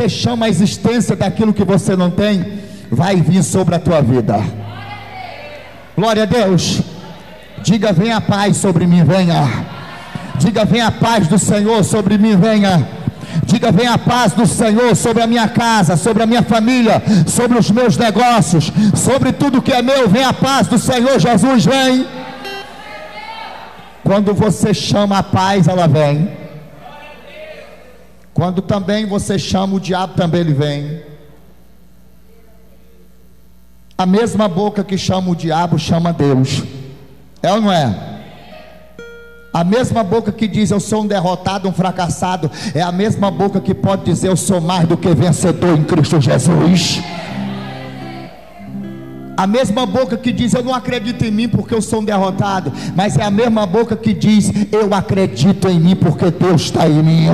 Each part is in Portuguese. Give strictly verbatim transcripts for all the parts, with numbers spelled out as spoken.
você chama a existência daquilo que você não tem, vai vir sobre a tua vida. Glória a Deus. Diga: venha a paz sobre mim, venha. Diga: venha a paz do Senhor sobre mim, venha. Diga: venha a paz do Senhor sobre a minha casa, sobre a minha família, sobre os meus negócios, sobre tudo que é meu. Venha a paz do Senhor Jesus, vem. Quando você chama a paz, ela vem. Quando também você chama o diabo, também ele vem. A mesma boca que chama o diabo, chama Deus. É ou não é? A mesma boca que diz: eu sou um derrotado, um fracassado, é a mesma boca que pode dizer: eu sou mais do que vencedor em Cristo Jesus. A mesma boca que diz: eu não acredito em mim porque eu sou um derrotado, mas é a mesma boca que diz: eu acredito em mim porque Deus está em mim.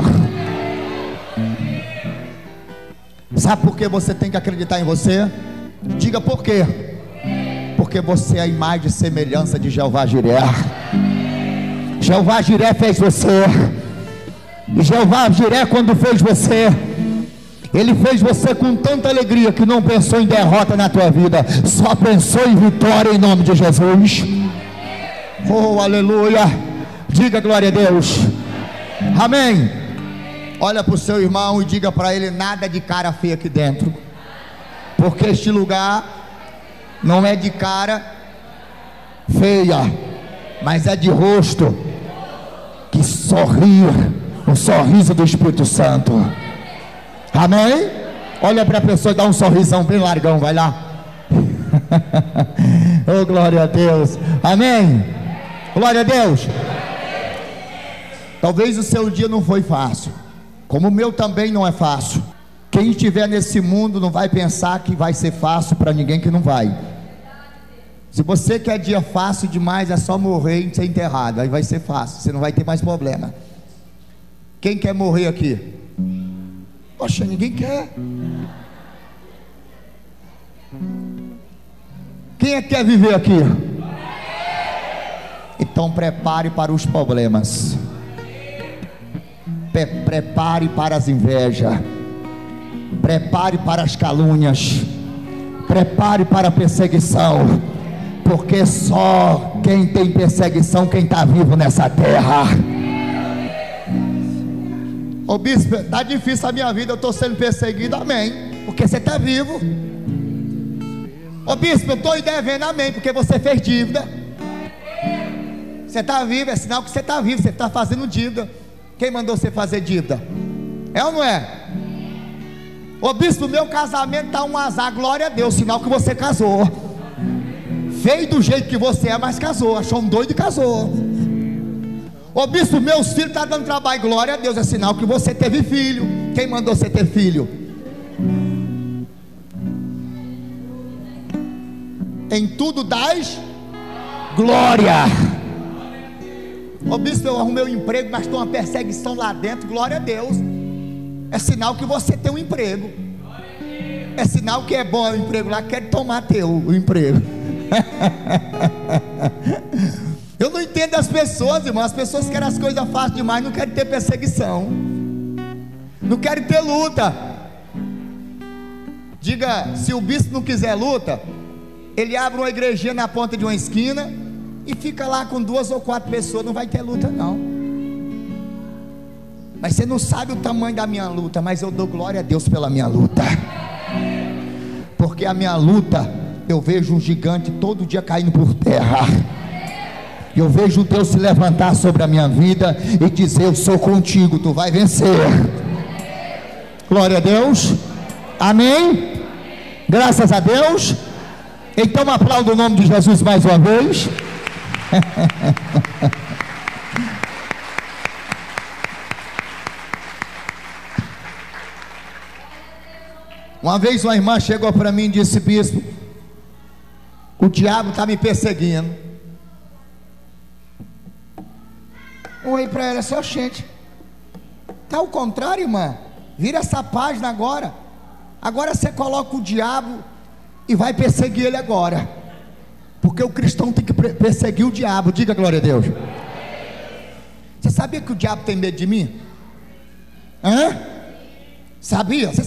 Sabe por que você tem que acreditar em você? Diga por quê. Porque você é a imagem e semelhança de Jeová Jiré. Jeová Jiré fez você. E Jeová Jiré, quando fez você, Ele fez você com tanta alegria que não pensou em derrota na tua vida, só pensou em vitória em nome de Jesus. Oh, aleluia. Diga glória a Deus. Amém. Olha para o seu irmão e diga para ele: nada de cara feia aqui dentro, porque este lugar não é de cara feia, mas é de rosto que sorri, um sorriso do Espírito Santo. Amém? Olha para a pessoa e dá um sorrisão bem largão, vai lá. Oh, glória a Deus. Amém? Glória a Deus. Talvez o seu dia não foi fácil, como o meu também não é fácil. Quem estiver nesse mundo não vai pensar que vai ser fácil para ninguém, que não vai. Se você quer dia fácil demais, é só morrer e ser enterrado, aí vai ser fácil, você não vai ter mais problema. Quem quer morrer aqui? Poxa, ninguém quer. Quem é que quer viver aqui? Então prepare para os problemas. Pre- prepare para as invejas. Prepare para as calúnias. Prepare para a perseguição. Porque só quem tem perseguição, quem está vivo nessa terra. Ô bispo, está difícil a minha vida, eu estou sendo perseguido, amém, porque você está vivo. Ô bispo, eu estou devendo, amém, porque você fez dívida. Você está vivo, é sinal que você está vivo, você está fazendo dívida. Quem mandou você fazer dívida? É ou não é? Ô bispo, meu casamento está um azar, glória a Deus, sinal que você casou. Feio do jeito que você é, mas casou, achou um doido e casou. Ô bispo, meus filhos estão dando trabalho, glória a Deus, é sinal que você teve filho. Quem mandou você ter filho? Em tudo dás glória. Ô bispo, eu arrumei um emprego, mas estou uma perseguição lá dentro, glória a Deus. É sinal que você tem um emprego. É sinal que é bom o emprego lá, quer tomar teu o emprego. Eu não entendo as pessoas, irmão. As pessoas querem as coisas fáceis demais, não querem ter perseguição, não querem ter luta. Diga: se o bispo não quiser luta, ele abre uma igrejinha na ponta de uma esquina e fica lá com duas ou quatro pessoas, não vai ter luta não. Mas você não sabe o tamanho da minha luta, mas eu dou glória a Deus pela minha luta, porque a minha luta, eu vejo um gigante todo dia caindo por terra. Eu vejo Deus se levantar sobre a minha vida e dizer: eu sou contigo, tu vai vencer. Glória a Deus. Amém. Graças a Deus. Então aplauda o nome de Jesus mais uma vez. Uma vez uma irmã chegou para mim e disse: bispo, o diabo está me perseguindo. Oi para ela, só gente, está ao contrário, irmã. Vira essa página agora. Agora você coloca o diabo e vai perseguir ele agora, porque o cristão tem que perseguir o diabo. Diga glória a Deus. Você sabia que o diabo tem medo de mim? Hã? Sabia? Você